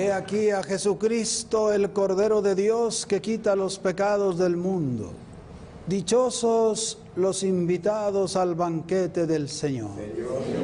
He aquí a Jesucristo, el Cordero de Dios, que quita los pecados del mundo. Dichosos los invitados al banquete del Señor.